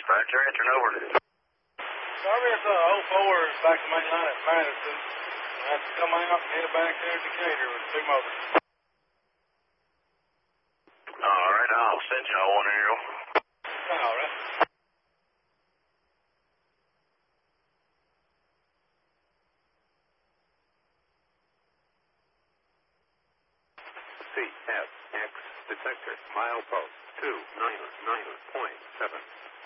Dispatcher, turn over. Sorry, it's 04 is back to main line at Madison. I have to come out and head back there to Decatur with 2 motors. All right, I'll send y'all one aerial. All right. CFX detector milepost 299.7.